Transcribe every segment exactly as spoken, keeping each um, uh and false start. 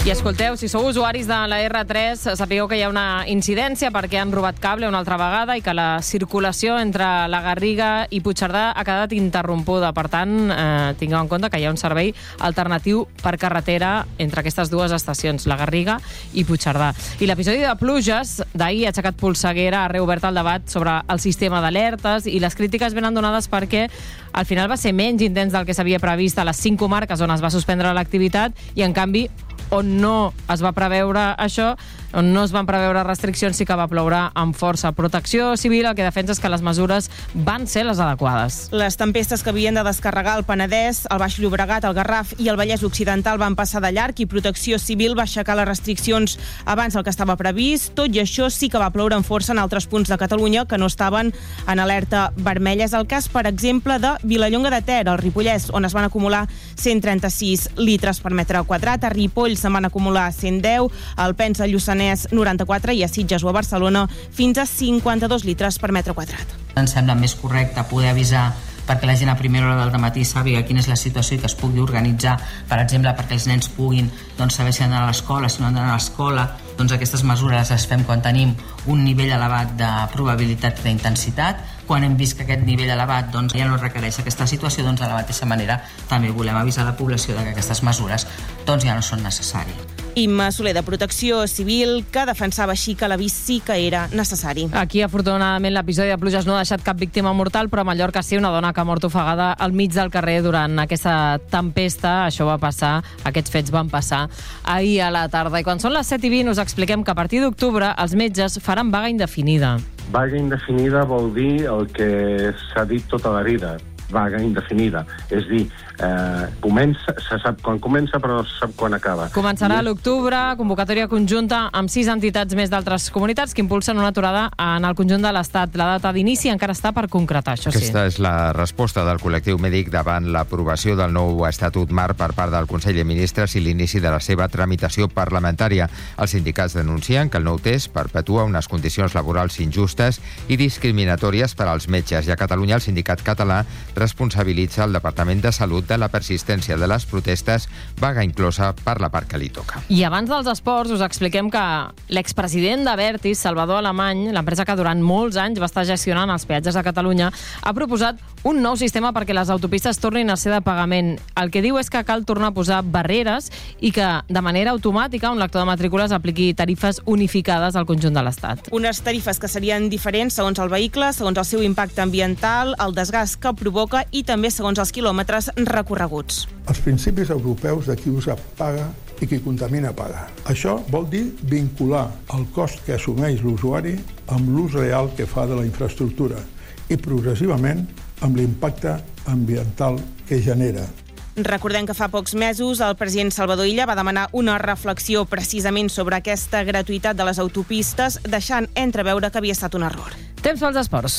I escolteu, si sou usuaris de la erre tres, sapigueu que hi ha una incidència perquè han robat cable una altra vegada i que la circulació entre la Garriga i Puigcerdà ha quedat interrompuda. Per tant, eh, tingueu en compte que hi ha un servei alternatiu per carretera entre aquestes dues estacions, la Garriga i Puigcerdà. I l'episodi de pluges d'ahir ha aixecat polseguera, ha reobert el debat sobre el sistema d'alertes i les crítiques venen donades perquè al final va ser menys intens del que s'havia previst a les cinc comarques on es va suspendre l'activitat i, en canvi, on no es va preveure això, on no es van preveure restriccions, sí que va ploure amb força. Protecció Civil el que defensa és que les mesures van ser les adequades. Les tempestes que havien de descarregar el Penedès, el Baix Llobregat, el Garraf i el Vallès Occidental van passar de llarg i Protecció Civil va aixecar les restriccions abans del que estava previst. Tot i això, sí que va ploure amb força en altres punts de Catalunya que no estaven en alerta vermella. És el cas, per exemple, de Vilallonga de Ter, al Ripollès, on es van acumular cent trenta-sis litres per metre quadrat. A Ripoll se'n van acumular cent deu, al Pens, a Lluçanès, noranta-quatre i a Sitges o a Barcelona fins a cinquanta-dos litres per metre quadrat. Ens sembla més correcte poder avisar perquè la gent a primera hora del matí sàpiga quina és la situació i que es pugui organitzar, per exemple, perquè els nens puguin doncs, saber si han d'anar a l'escola, si no han d'anar a l'escola. Doncs aquestes mesures les fem quan tenim un nivell elevat de probabilitat d'intensitat. Quan hem vist que aquest nivell elevat doncs, ja no requereix aquesta situació, doncs de la mateixa manera també volem avisar la població de que aquestes mesures doncs, ja no són necessàries. Imma Soler, de Protecció Civil, que defensava així que l'avís sí que era necessari. Aquí, afortunadament, l'episodi de pluges no ha deixat cap víctima mortal, però a Mallorca sí, una dona que ha mort ofegada al mig del carrer durant aquesta tempesta. Això va passar, aquests fets van passar ahir a la tarda. I quan són les set i vint us expliquem que a partir d'octubre els metges faran vaga indefinida. Vaga indefinida vol dir el que s'ha dit tota la vida, vaga indefinida. És dir, eh, comença, se sap quan comença però no se sap quan acaba. Començarà a l'octubre, convocatòria conjunta amb sis entitats més d'altres comunitats que impulsen una aturada en el conjunt de l'Estat. La data d'inici encara està per concretar, això sí. Aquesta és la resposta del col·lectiu mèdic davant l'aprovació del nou Estatut Marc per part del Consell de Ministres i l'inici de la seva tramitació parlamentària. Els sindicats denuncien que el nou text perpetua unes condicions laborals injustes i discriminatòries per als metges. I a Catalunya el sindicat català responsabilitza el Departament de Salut de la persistència de les protestes, vaga inclosa per la part que li toca. I abans dels esports us expliquem que l'expresident d'Abertis, Salvador Alemany, l'empresa que durant molts anys va estar gestionant els peatges de Catalunya, ha proposat un nou sistema perquè les autopistes tornin a ser de pagament. El que diu és que cal tornar a posar barreres i que de manera automàtica un lector de matrícules apliqui tarifes unificades al conjunt de l'Estat. Unes tarifes que serien diferents segons el vehicle, segons el seu impacte ambiental, el desgast que provoca i també segons els quilòmetres recorreguts. Els principis europeus de qui usa paga i qui contamina paga. Això vol dir vincular el cost que assumeix l'usuari amb l'ús real que fa de la infraestructura i progressivament amb l'impacte ambiental que genera. Recordem que fa pocs mesos el president Salvador Illa va demanar una reflexió precisament sobre aquesta gratuïtat de les autopistes, deixant entreveure que havia estat un error. Temps pels esports.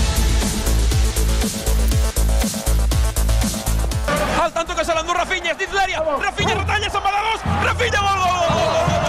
Al tanto que se l'endú Rafinha, és dins l'àrea, Rafinha retalla, se'n va de dos, Rafinha, gol, gol, gol, gol, gol,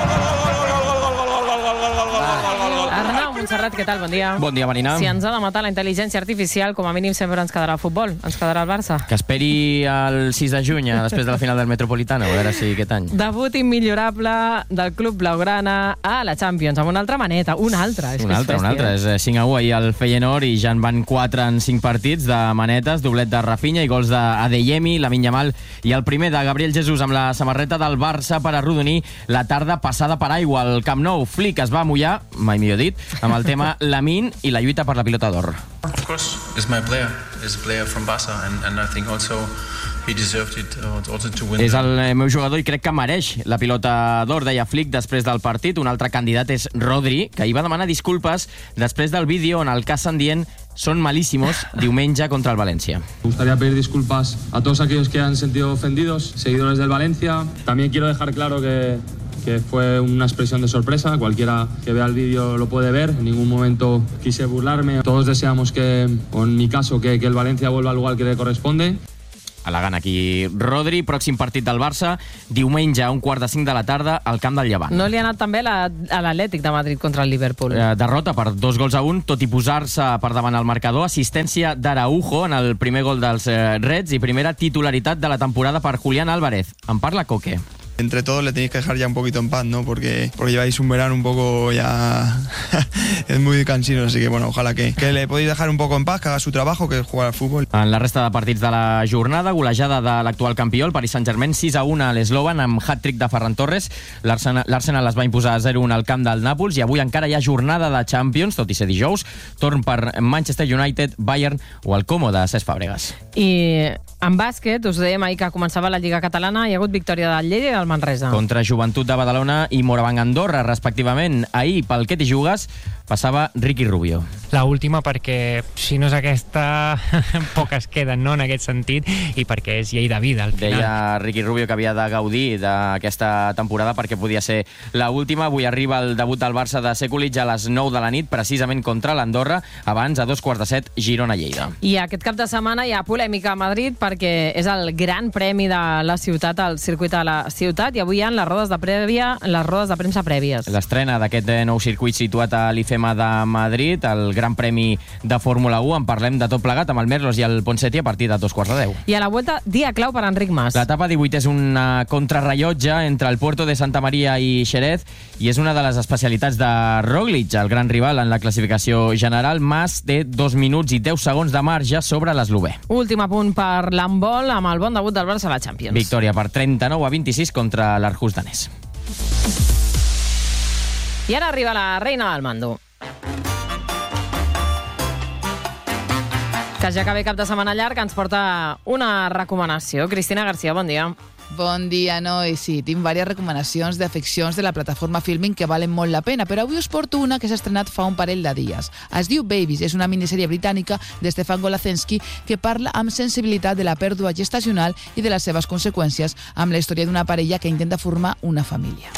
Arnau Montserrat, què tal? Bon dia. Bon dia, Marina. Si ens ha de matar la intel·ligència artificial, com a mínim sempre ens quedarà el futbol, ens quedarà el Barça. Que esperi el sis de juny, després de la final del Metropolitano, a veure si aquest any. Debut immillorable del club blaugrana a la Champions, amb una altra maneta, una altra. És una altra, una altra. És cinc a u ahir el Feyenoord i ja en van quatre en cinc partits de manetes, doblet de Rafinha i gols d'Adeyemi, Lamine Yamal i el primer de Gabriel Jesús amb la samarreta del Barça per arrodonir la tarda passada per aigua. El Camp Nou, Flick es va mullar, mai millor dit, amb el tema Lamine i la lluita per la pilota d'or. Of course, it's my player. It's a player from Barça and, and I think also he deserved it also to win. És el meu jugador i crec que mereix la pilota d'or, deia Flick després del partit. Un altre candidat és Rodri, que hi va demanar disculpes després del vídeo on el casen dient son malísimos diumenge contra el Valencia. Me gustaría pedir disculpas a todos aquellos que han sentido ofendidos, seguidores del Valencia. También quiero dejar claro que que fue una expresión de sorpresa. Cualquiera que vea el vídeo lo puede ver. En ningún momento quise burlarme. Todos deseamos que, o en mi caso, que, que el Valencia vuelva al lugar que le corresponde. Elegant aquí Rodri, pròxim partit del Barça, diumenge a un quart de cinc de la tarda al camp del Llevant. No li ha anat també la, a l'Atlètic de Madrid contra el Liverpool. Eh, derrota per dos gols a un, tot i posar-se per davant el marcador. Assistència d'Araujo en el primer gol dels eh, Reds i primera titularitat de la temporada per Julián Álvarez. En parla Coque. Entre todos le tenéis que dejar ya un poquito en paz, ¿no? Porque, porque lleváis un verano un poco ya... es muy cansino, así que bueno, ojalá que, que le podéis dejar un poco en paz, que haga su trabajo, que es jugar al fútbol. En la resta de partits de la jornada, golejada de l'actual campió, el Paris Saint-Germain, sis a un a l'Eslovan, amb hat-trick de Ferran Torres. L'Arsenal es va imposar zero a un al camp del Nàpols, i avui encara hi ha jornada de Champions, tot i ser dijous, torn per Manchester United, Bayern o el Como de Cesc Fàbregas. I en bàsquet, us dèiem ahir que començava la Lliga Catalana, hi ha hagut victòria del Lleida i del Manresa. Contra Joventut de Badalona i Morabanc Andorra, respectivament. Ahir, pel que t'hi jugues, passava Ricky Rubio. La última perquè, si no és aquesta, poques queden, no?, en aquest sentit, i perquè és llei de vida, al final. Deia Ricky Rubio que havia de gaudir d'aquesta temporada perquè podia ser la última. Avui arriba el debut del Barça de Sekulic a les nou de la nit, precisament contra l'Andorra. Abans, a dos quarts de set, Girona-Lleida. I aquest cap de setmana hi ha polèmica a Madrid perquè és el gran premi de la ciutat, el circuit de la ciutat, i avui hi ha les rodes de prèvia, les rodes de premsa prèvies. L'estrena d'aquest nou circuit situat a l'IFEMA de Madrid, el Gran Premi de Fórmula u. En parlem de tot plegat amb el Merlos i el Ponseti a partir de dos quarts de deu. I a la Vuelta, dia clau per Enric Mas. L'etapa divuit és una contrarrellotge entre el Puerto de Santa Maria i Xerez i és una de les especialitats de Roglic, el gran rival en la classificació general. Mas té dos minuts i deu segons de marge sobre l'eslovè. Últim apunt per l'handbol amb el bon debut del Barça a la Champions. Victòria per trenta-nou a vint-i-sis contra l'Arhus danès. I ara arriba la reina del mando. Que ja que ve cap de setmana llarg ens porta una recomanació. Cristina García, bon dia. Bon dia, no? I sí, tinc diverses recomanacions de ficcions de la plataforma Filming que valen molt la pena, però avui us porto una que s'ha estrenat fa un parell de dies. Es diu Babies, és una minissèrie britànica de Stefan Golazensky que parla amb sensibilitat de la pèrdua gestacional i de les seves conseqüències amb la història d'una parella que intenta formar una família.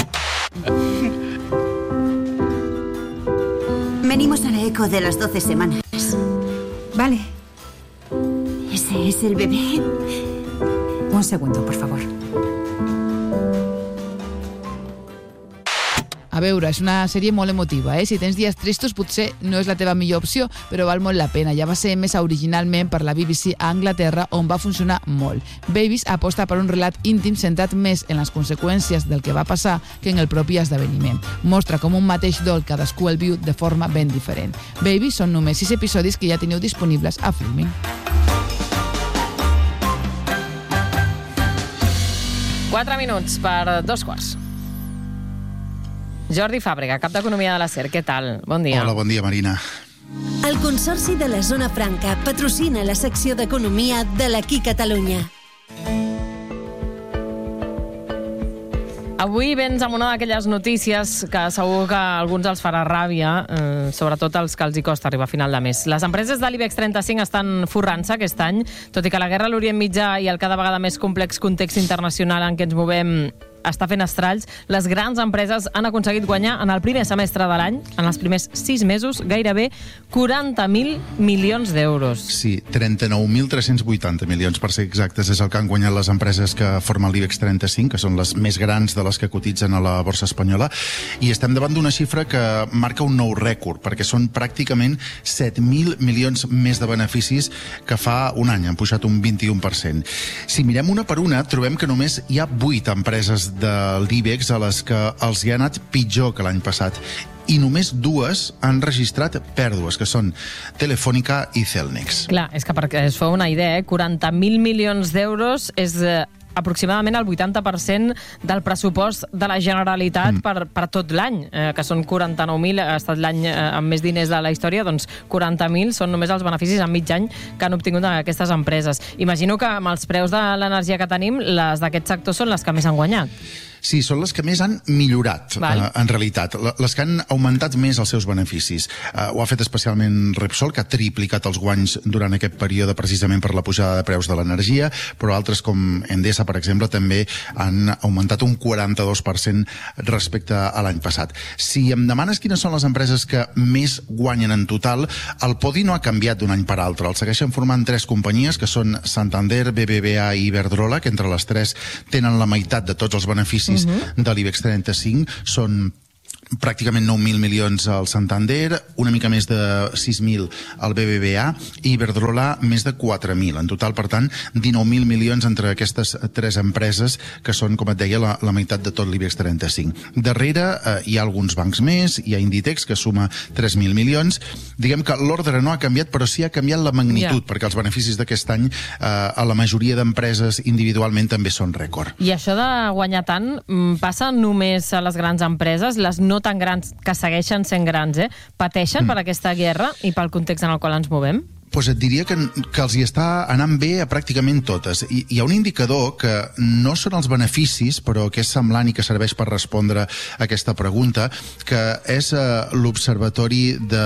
Venimos a la eco de las doce semanas. Vale. ¿Ese es el bebé? Un segundo, por favor. A veure, és una sèrie molt emotiva, eh? Si tens dies tristos potser no és la teva millor opció, però val molt la pena. Ja va ser emesa originalment per la B B C a Anglaterra, on va funcionar molt. Babies aposta per un relat íntim centrat més en les conseqüències del que va passar que en el propi esdeveniment. Mostra com un mateix dol cadascú el viu de forma ben diferent. Babies són només sis episodis que ja teniu disponibles a Filming. Quatre minuts per dos quarts. Jordi Fàbrega, cap d'Economia de la SER, què tal? Bon dia. Hola, bon dia, Marina. El Consorci de la Zona Franca patrocina la secció d'Economia de l'Aquí Catalunya. Avui vens amb una d'aquelles notícies que segur que a alguns els farà ràbia, eh, sobretot els que els hi costa arribar a final de mes. Les empreses de l'IBEX trenta-cinc estan forrant-se aquest any, tot i que la guerra a l'Orient Mitjà i el cada vegada més complex context internacional en què ens movem està fent estralls, les grans empreses han aconseguit guanyar en el primer semestre de l'any, en els primers sis mesos, gairebé quaranta mil milions d'euros. Sí, trenta-nou mil tres-cents vuitanta milions, per ser exactes, és el que han guanyat les empreses que formen l'IBEX trenta-cinc, que són les més grans de les que cotitzen a la borsa espanyola, i estem davant d'una xifra que marca un nou rècord, perquè són pràcticament set mil milions més de beneficis que fa un any, han pujat un vint-i-u per cent. Si mirem una per una, trobem que només hi ha vuit empreses de l'IBEX a les que els hi ha anat pitjor que l'any passat, i només dues han registrat pèrdues, que són Telefònica i Celnex. Clar, és que perquè es fa una idea, eh? quaranta mil milions d'euros és eh, aproximadament el vuitanta per cent del pressupost de la Generalitat mm. per, per tot l'any, eh, que són quaranta-nou mil, ha estat l'any eh, amb més diners de la història, doncs quaranta mil són només els beneficis en mig any que han obtingut aquestes empreses. Imagino que amb els preus de l'energia que tenim, les d'aquest sector són les que més han guanyat. Sí, són les que més han millorat, eh, en realitat. Les que han augmentat més els seus beneficis. Eh, ho ha fet especialment Repsol, que ha triplicat els guanys durant aquest període precisament per la pujada de preus de l'energia, però altres com Endesa, per exemple, també han augmentat un quaranta-dos per cent respecte a l'any passat. Si em demanes quines són les empreses que més guanyen en total, el podi no ha canviat d'un any per altre. El segueixen formant tres companyies, que són Santander, B B V A i Iberdrola, que entre les tres tenen la meitat de tots els beneficis Uh-huh. de l'IBEX trenta-cinc, són pràcticament nou mil milions al Santander, una mica més de sis mil al B B V A i Iberdrola més de quatre mil. En total, per tant, dinou mil milions entre aquestes tres empreses que són, com et deia, la, la meitat de tot l'IBEX trenta-cinc. Darrere eh, hi ha alguns bancs més, hi ha Inditex, que suma tres mil milions. Diguem que l'ordre no ha canviat, però sí ha canviat la magnitud, yeah. perquè els beneficis d'aquest any eh, a la majoria d'empreses individualment també són rècord. I això de guanyar tant passa només a les grans empreses, les no tan grans que segueixen sent grans, eh? Pateixen mm. per aquesta guerra i pel context en el qual ens movem? Pues et diria que, que els hi està anant bé a pràcticament totes. I hi ha un indicador que no són els beneficis, però que és semblant i que serveix per respondre a aquesta pregunta, que és eh, l'Observatori de,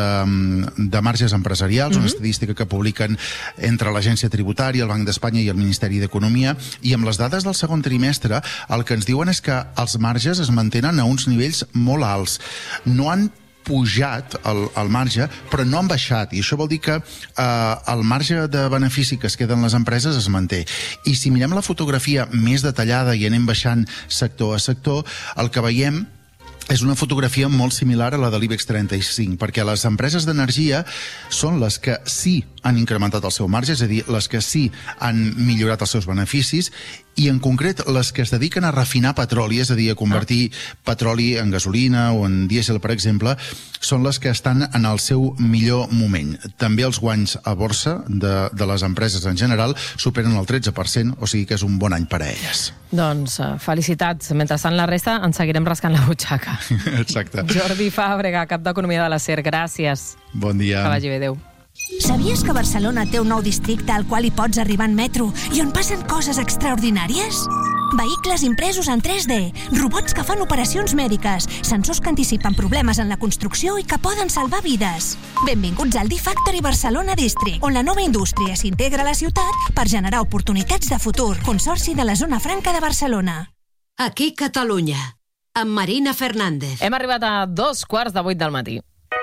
de Marges Empresarials, mm-hmm. una estadística que publiquen entre l'Agència Tributària, el Banc d'Espanya i el Ministeri d'Economia, i amb les dades del segon trimestre el que ens diuen és que els marges es mantenen a uns nivells molt alts. No han pujat el, el marge, però no han baixat, i això vol dir que eh, el marge de benefici que es queden les empreses es manté. I si mirem la fotografia més detallada i anem baixant sector a sector, el que veiem és una fotografia molt similar a la de l'IBEX trenta-cinc, perquè les empreses d'energia són les que sí han incrementat el seu marge, és a dir, les que sí han millorat els seus beneficis, i en concret les que es dediquen a refinar petroli, és a dir, a convertir petroli en gasolina o en dièsel, per exemple, són les que estan en el seu millor moment. També els guanys a borsa de, de les empreses en general superen el tretze per cent, o sigui que és un bon any per a elles. Doncs felicitats. Mentrestant la resta ens seguirem rascant la butxaca. Exacte. Jordi Fàbrega, cap d'Economia de la SER, gràcies. Bon dia. Que vagi bé, adéu. Sabies que Barcelona té un nou districte al qual hi pots arribar en metro i on passen coses extraordinàries? Vehicles impresos en tres D, robots que fan operacions mèdiques, sensors que anticipen problemes en la construcció i que poden salvar vides. Benvinguts al D-Factory Barcelona District, on la nova indústria s'integra a la ciutat per generar oportunitats de futur. Consorci de la Zona Franca de Barcelona. Aquí Catalunya, amb Marina Fernández. Hem arribat a dos quarts de vuit del matí.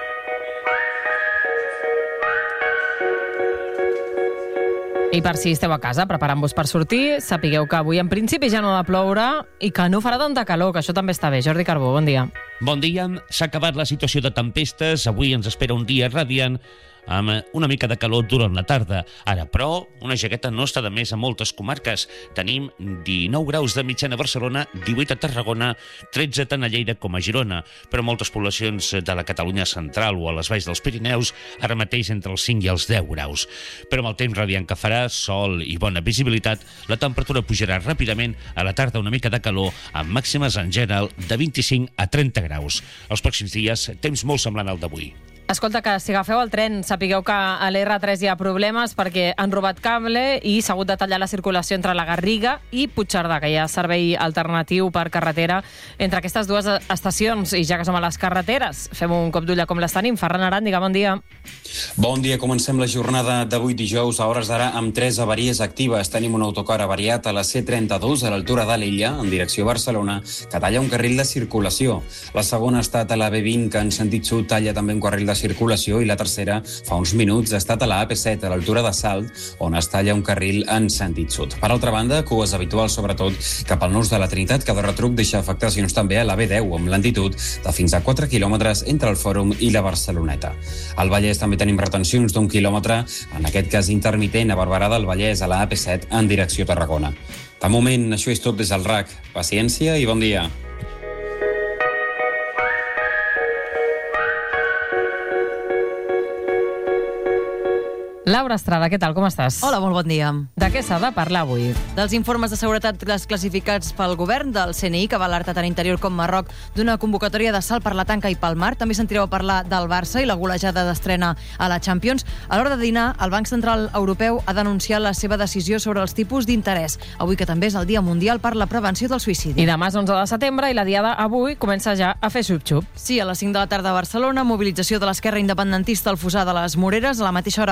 I per si esteu a casa preparant-vos per sortir, sapigueu que avui en principi ja no ha de ploure i que no farà tanta calor, que això també està bé. Jordi Carbó, bon dia. Bon dia. S'ha acabat la situació de tempestes. Avui ens espera un dia radiant amb una mica de calor durant la tarda. Ara, però, una jaqueta no està de més a moltes comarques. Tenim dinou graus de mitjana a Barcelona, divuit a Tarragona, tretze tant a Lleida com a Girona, però moltes poblacions de la Catalunya central o a les valls dels Pirineus ara mateix entre els cinc i els deu graus. Però amb el temps radiant que farà, sol i bona visibilitat, la temperatura pujarà ràpidament, a la tarda una mica de calor, amb màximes en general de vint-i-cinc a trenta graus. Els pròxims dies, temps molt semblant al d'avui. Escolta, que si agafeu el tren, sapigueu que a l'R tres hi ha problemes perquè han robat cable i s'ha hagut de tallar la circulació entre la Garriga i Puigcerdà, que hi ha servei alternatiu per carretera entre aquestes dues estacions. I ja que som a les carreteres, fem un cop d'ull a com les tenim. Ferran Arandi, bon dia. Bon dia, comencem la jornada d'avui dijous a hores d'ara amb tres avaries actives. Tenim un autocar avariat a la C trenta-dos a l'altura de l'Illa, en direcció a Barcelona, que talla un carril de circulació. La segona ha estat a la B vint, que en sentit sud talla també un carril de circulació, i la tercera, fa uns minuts, ha estat a la A P set, a l'altura de Salt, on es talla un carril en sentit sud. Per altra banda, cues habituals, sobretot cap al nus de la Trinitat, que de retruc deixa afectacions també a la B deu, amb lentitud de fins a quatre quilòmetres entre el Fòrum i la Barceloneta. Al Vallès també tenim retencions d'un quilòmetre, en aquest cas intermitent, a Barberà del Vallès, a la A P set, en direcció a Tarragona. De moment, això és tot des del R A C. Paciència i bon dia. Laura Estrada, què tal, com estàs? Hola, molt bon dia. De què s'ha de parlar avui? Dels informes de seguretat classificats pel govern, del C N I, que va alertar tant Interior com Marroc d'una convocatòria d'assalt per la tanca i pel mar. També sentireu a parlar del Barça i la golejada d'estrena a la Champions. A l'hora de dinar, el Banc Central Europeu ha denunciat la seva decisió sobre els tipus d'interès, avui que també és el Dia Mundial per la Prevenció del Suïcidi. I demà és onze de setembre i la diada avui comença ja a fer xup-xup. Sí, a les cinc de la tarda a Barcelona, mobilització de l'esquerra independentista al Fossar de les Moreres. A la mateixa hora hi té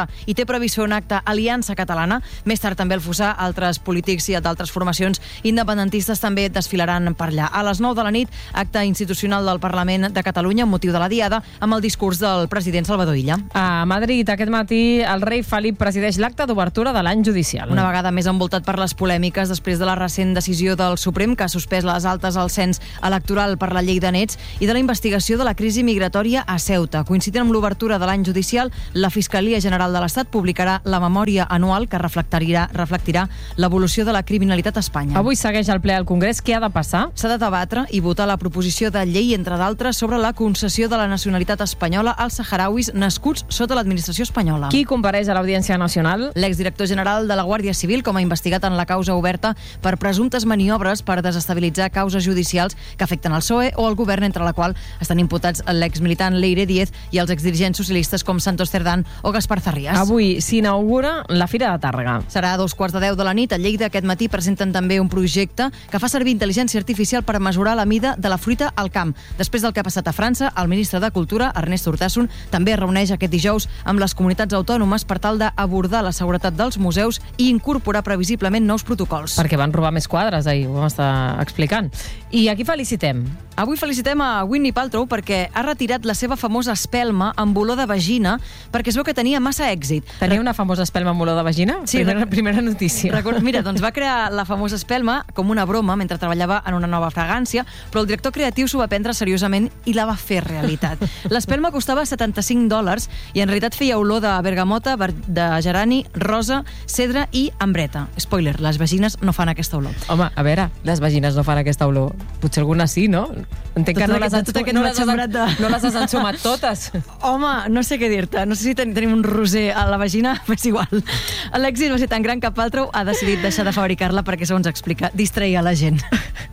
previst fer un acte Aliança Catalana. Més tard també al Fossar, altres polítics i d'altres formacions independentistes també desfilaran per allà. A les nou de la nit, acte institucional del Parlament de Catalunya amb motiu de la Diada, amb el discurs del president Salvador Illa. A Madrid, aquest matí, el rei Felip presideix l'acte d'obertura de l'any judicial. Una vegada més envoltat per les polèmiques després de la recent decisió del Suprem que ha suspès les altes al cens electoral per la llei de nets i de la investigació de la crisi migratòria a Ceuta. Coincidint amb l'obertura de l'any judicial, la Fiscalia General de l'Estat publicarà la memòria anual que reflectirà, reflectirà l'evolució de la criminalitat a Espanya. Avui segueix el ple al Congrés. Què ha de passar? S'ha de debatre i votar la proposició de llei, entre d'altres, sobre la concessió de la nacionalitat espanyola als saharauis nascuts sota l'administració espanyola. Qui compareix a l'Audiència Nacional? L'exdirector general de la Guàrdia Civil, com a investigat en la causa oberta per presumptes maniobres per desestabilitzar causes judicials que afecten el P S O E o el govern, entre la qual estan imputats l'exmilitant Leire Díez i els exdirigents socialistes com Santos Cerdán o Gaspar Zarrías. Avui s'inaugura la Fira de Tàrrega. Serà a dos quarts de deu de la nit. A Lleida aquest matí presenten també un projecte que fa servir intel·ligència artificial per mesurar la mida de la fruita al camp. Després del que ha passat a França, el ministre de Cultura, Ernest Urtasun, també es reuneix aquest dijous amb les comunitats autònomes per tal d'abordar la seguretat dels museus i incorporar previsiblement nous protocols. Perquè van robar més quadres ahir, ho vam estar explicant. I aquí felicitem. Avui felicitem a Gwyneth Paltrow perquè ha retirat la seva famosa espelma amb olor de vagina perquè es veu que tenia massa èxit. Tenia una famosa espelma amb olor de vagina? Sí, primera, primera notícia. Record, mira, doncs va crear la famosa espelma com una broma mentre treballava en una nova fragància, però el director creatiu s'ho va prendre seriosament i la va fer realitat. L'espelma costava setanta-cinc dòlars i en realitat feia olor de bergamota, de gerani, rosa, cedre i ambreta. Spoiler, les vagines no fan aquesta olor. Home, a veure, les vagines no fan aquesta olor. Potser alguna sí, no? Entenc que no les, has, no, les has, no les has ensumat totes. Home, no sé què dir-te. No sé si ten, tenim un roser a la vagina, però és igual. L'èxit va ser tan gran que Paltrow ha decidit deixar de fabricar-la perquè, segons explica, distreia la gent.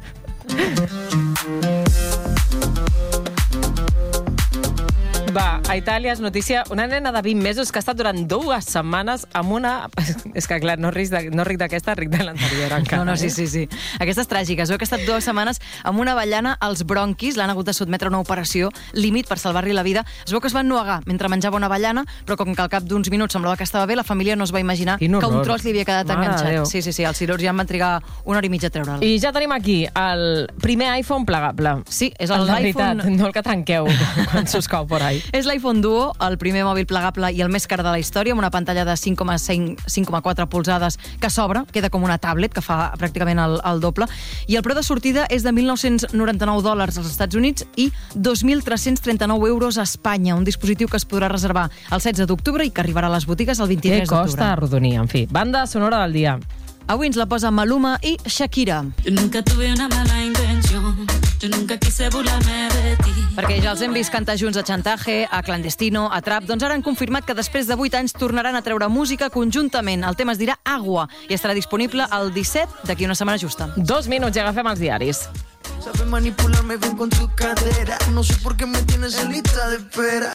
Va, a Itàlia és notícia una nena de vint mesos que ha estat durant dues setmanes amb una... És que, clar, no ric, de, no ric d'aquesta, ric de l'anterior encara. No, no, sí, sí, sí. Aquesta és tràgica. Es veu que ha estat dues setmanes amb una avellana als bronquis, l'han hagut de sotmetre a una operació límit per salvar-li la vida. Es veu que es va ennuegar mentre menjava una avellana, però com que al cap d'uns minuts semblava que estava bé, la família no es va imaginar que un tros li havia quedat Mare enganxat. Sí, sí, sí, els cirurgians van trigar una hora i mitja a treure'l. I ja tenim aquí el primer iPhone plegable. Sí, és el l'iPhone... veritat, no el que trenqueu quan s'us cau por ahí. És l'iPhone Duo, el primer mòbil plegable i el més car de la història, amb una pantalla de cinc coma quatre polzades que s'obre, queda com una tablet, que fa pràcticament el, el doble, i el preu de sortida és de mil nou-cents noranta-nou dòlars als Estats Units i dos mil tres-cents trenta-nou euros a Espanya, un dispositiu que es podrà reservar el setze d'octubre i que arribarà a les botigues el vint-i-tres d'octubre. Què costa arrodonir, en fi. Banda sonora del dia. Avui ens la posa Maluma i Shakira. Yo nunca tuve una mala intención, yo nunca quise burlarme de ti. Perquè ja els hem vist cantar junts a Chantaje, a Clandestino, a Trap, doncs ara han confirmat que després de vuit anys tornaran a treure música conjuntament. El tema es dirà Agua i estarà disponible el disset, d'aquí una setmana justa. Dos minuts i agafem els diaris. Sabe manipularme bien con tu cadera, no sé por qué me tienes en lista de espera.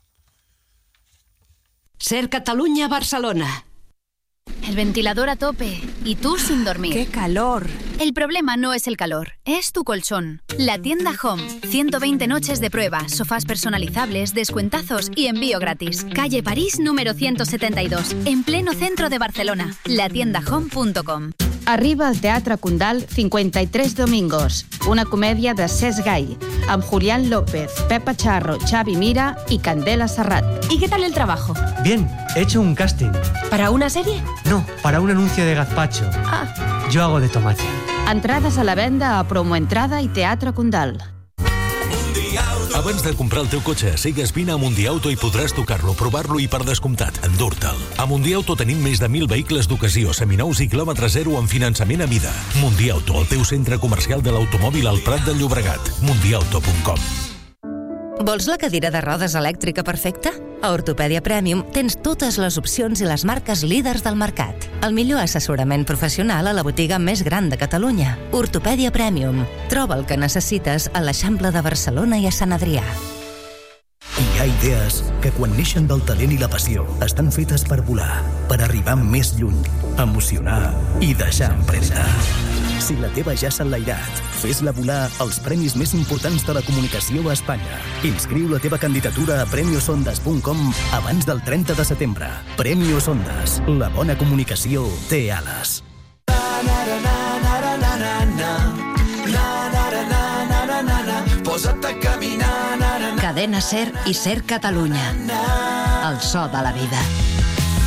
Ser Catalunya, Barcelona. El ventilador a tope y tú sin dormir. ¡Qué calor! El problema no es el calor, es tu colchón. La tienda Home. ciento veinte noches de prueba, sofás personalizables, descuentazos y envío gratis. Calle París número ciento setenta y dos, en pleno centro de Barcelona. la tienda home punto com. Arriba al Teatre Condal cincuenta y tres Domingos, una comèdia de Cesc Gai, amb Julián López, Pepa Charro, Xavi Mira y Candela Serrat. ¿Y qué tal el trabajo? Bien, he hecho un casting. ¿Para una serie? No, para un anuncio de gazpacho. Ah. Yo hago de tomate. Entrades a la venda a Promoentrada i Teatre Condal. Abans de comprar el teu cotxe, sigues vine a Mundiauto i podràs tocar-lo, provar-lo i, per descomptat, endur-te'l. A Mundiauto tenim més de mil vehicles d'ocasió, seminous i quilòmetre zero amb finançament a mida. Mundiauto, el teu centre comercial de l'automòbil al Prat de Llobregat. mundiauto punt com. Vols la cadira de rodes elèctrica perfecta? A Ortopèdia Premium tens totes les opcions i les marques líders del mercat. El millor assessorament professional a la botiga més gran de Catalunya. Ortopèdia Premium. Troba el que necessites a l'Eixample de Barcelona i a Sant Adrià. Hi ha idees que, quan neixen del talent i la passió, estan fetes per volar, per arribar més lluny, emocionar i deixar empremta. Si la teva ja s'ha enlairat, fes-la volar als premis més importants de la comunicació a Espanya. Inscriu la teva candidatura a premios ondas punt com abans del trenta de setembre. Premios Ondas. La bona comunicació té ales. Posa't a caminar. Cadena Ser i Ser Catalunya. El so de la vida.